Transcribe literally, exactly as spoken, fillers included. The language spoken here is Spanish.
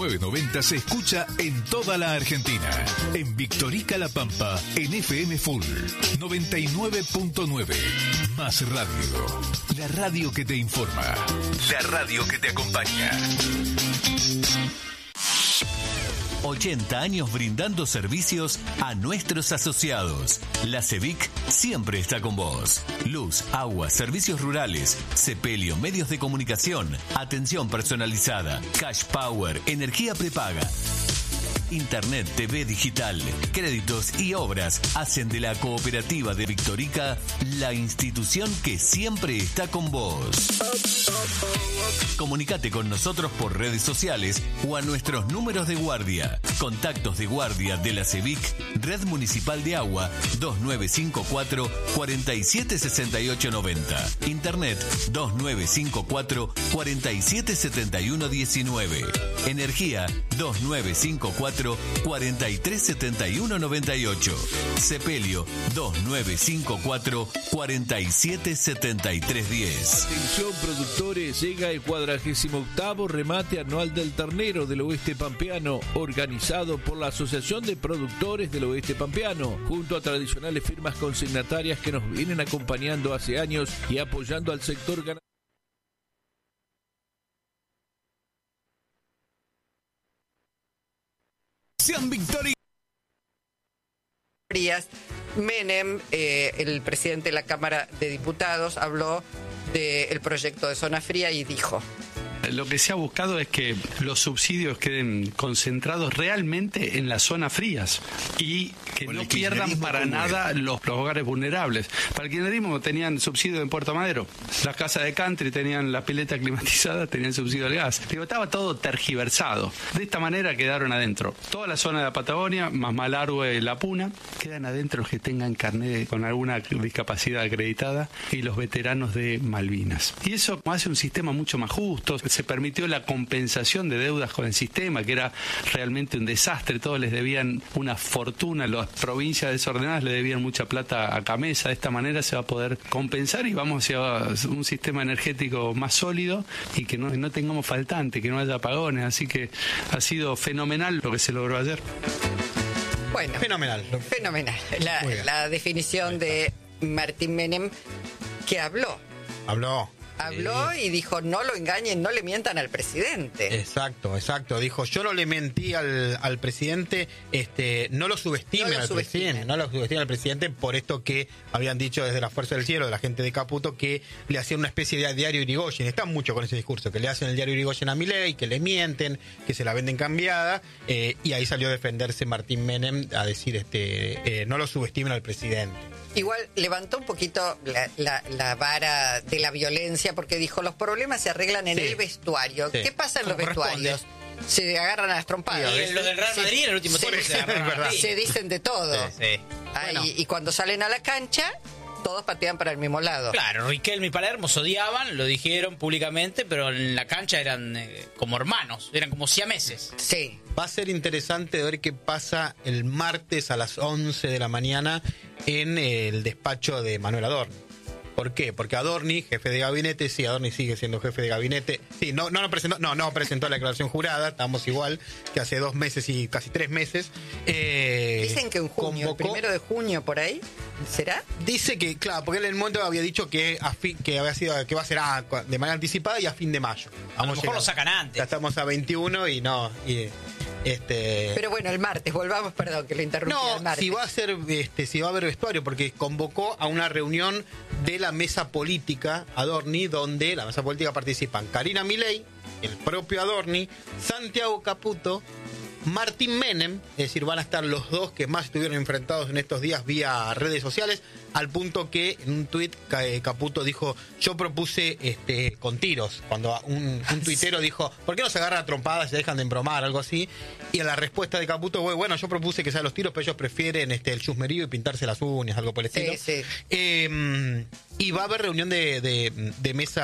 nueve noventa se escucha en toda la Argentina. En Victorica La Pampa, en F M Full noventa y nueve punto nueve. Más radio. La radio que te informa. La radio que te acompaña. ochenta años brindando servicios a nuestros asociados. La CEVIC siempre está con vos. Luz, agua, servicios rurales, sepelio, medios de comunicación, atención personalizada, cash power, energía prepaga. Internet, T V digital, créditos y obras hacen de la cooperativa de Victorica la institución que siempre está con vos. Comunicate con nosotros por redes sociales o a nuestros números de guardia. Contactos de guardia de la CEVIC, Red Municipal de Agua, dos nueve cinco cuatro, cuatro siete seis ocho nueve cero. Internet, dos nueve cinco cuatro, cuatro siete siete uno uno nueve. Energía, dos nueve cinco cuatro, cuatro tres siete uno nueve ocho. Sepelio, dos nueve cinco cuatro, cuatro siete siete tres uno cero. Atención productores, llega el cuadragésimo octavo remate anual del ternero del Oeste Pampeano, organizado por la Asociación de Productores del Oeste Pampeano, junto a tradicionales firmas consignatarias que nos vienen acompañando hace años y apoyando al sector ganadero. Sean Victoria. Menem, eh, el presidente de la Cámara de Diputados, habló del proyecto de zona fría y dijo: lo que se ha buscado es que los subsidios queden concentrados realmente en las zonas frías y que no pierdan para nada los, los hogares vulnerables. Para el kirchnerismo tenían subsidio en Puerto Madero, las casas de country tenían la pileta climatizada, tenían subsidio al gas. Digo, estaba todo tergiversado. De esta manera quedaron adentro toda la zona de la Patagonia, más Malargüe, La Puna, quedan adentro los que tengan carnet con alguna discapacidad acreditada y los veteranos de Malvinas. Y eso hace un sistema mucho más justo. Se permitió la compensación de deudas con el sistema, que era realmente un desastre. Todos les debían una fortuna, las provincias desordenadas le debían mucha plata a Camesa. De esta manera se va a poder compensar y vamos hacia un sistema energético más sólido y que no, no tengamos faltante, que no haya apagones. Así que ha sido fenomenal lo que se logró ayer. Bueno, fenomenal. Fenomenal. La, la definición de Martín Menem, que habló. Habló. Habló y dijo: no lo engañen, no le mientan al presidente. Exacto, exacto. Dijo: yo no le mentí al, al presidente, este, no lo subestimen no lo al subestime. presidente, no lo subestimen al presidente por esto que habían dicho desde la Fuerza del Cielo, de la gente de Caputo, que le hacían una especie de diario Irigoyen. Están mucho con ese discurso, que le hacen el diario Irigoyen a Milei, que le mienten, que se la venden cambiada, eh, y ahí salió a defenderse Martín Menem a decir, este, eh, no lo subestimen al presidente. Igual levantó un poquito la, la, la vara de la violencia, porque dijo: los problemas se arreglan en sí. el vestuario. Sí. ¿Qué pasa en los vestuarios? Se agarran a las trompadas. Y en los del Real Madrid sí. en el último tiempo se agarran. Se dicen de todo. Sí, sí. Ay, bueno. Y cuando salen a la cancha, todos patean para el mismo lado. Claro, Riquelme y Palermo se odiaban, lo dijeron públicamente, pero en la cancha eran eh, como hermanos, eran como siameses. Sí. Va a ser interesante ver qué pasa el martes a las once de la mañana en el despacho de Manuel Adorni. ¿Por qué? Porque Adorni, jefe de gabinete, sí, Adorni sigue siendo jefe de gabinete. Sí, no, no, no presentó, no, no presentó la declaración jurada, estamos igual que hace dos meses y casi tres meses. Eh, Dicen que en junio, convocó, el primero de junio por ahí, ¿será? Dice que, claro, porque él en el momento había dicho que a fin, que había sido, que va a ser a, de manera anticipada y a fin de mayo. Vamos a lo mejor lo sacan antes. Ya estamos a veintiuno y no, y, este. Pero bueno, el martes, volvamos, perdón, que lo interrumpí. No, el martes. si va a ser, este, si va a haber vestuario, porque convocó a una reunión de la mesa política Adorni, donde la mesa política participan Karina Milei, el propio Adorni, Santiago Caputo, Martín Menem, es decir, van a estar los dos que más estuvieron enfrentados en estos días vía redes sociales, al punto que en un tuit Caputo dijo: yo propuse este con tiros, cuando un, un tuitero dijo: ¿por qué no se agarran a trompadas y se dejan de embromar? Algo así. Y a la respuesta de Caputo fue: bueno, yo propuse que sean los tiros, pero ellos prefieren este el chusmerío y pintarse las uñas, algo por el estilo. Sí, sí. Eh, y va a haber reunión de, de, de mesa